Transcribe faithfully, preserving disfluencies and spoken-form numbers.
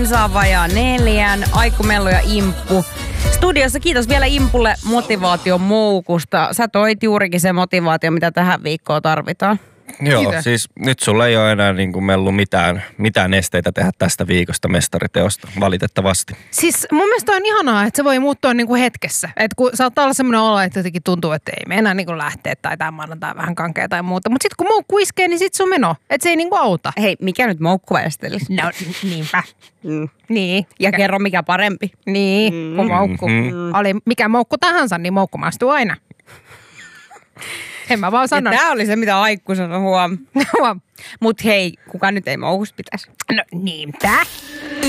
Kisaa vajaa neljän, Aikku, Mellu ja Imppu. Studiossa kiitos vielä Impulle motivaation moukusta. Sä toit juurikin se motivaatio, mitä tähän viikkoon tarvitaan. Joo, Kiitos. siis nyt sulla ei ole enää niin kuin Mellu mitään, mitään esteitä tehdä tästä viikosta mestariteosta, valitettavasti. Siis mun mielestä on ihanaa, että se voi muuttua niinku hetkessä. Että kun saattaa olla semmoinen olo, että jotenkin tuntuu, että ei me enää niinku lähteä tai tämä maanantai vähän kankea tai muuta. Mutta sitten kun moukku iskee, niin sitten sun meno. Että se ei niinku auta. Hei, mikä nyt moukku väestelisi? No niinpä. Mm. Niin. Ja Mikä- kerro mikä parempi. Niin, Mm. kun moukku. Mm-hmm. Oli mikä moukku tahansa, niin moukku maistuu aina. En mä vaan sano. Tämä oli se, mitä Aikku sanoi huom. Mut hei, kuka nyt ei moukusta pitäisi? No niinpä.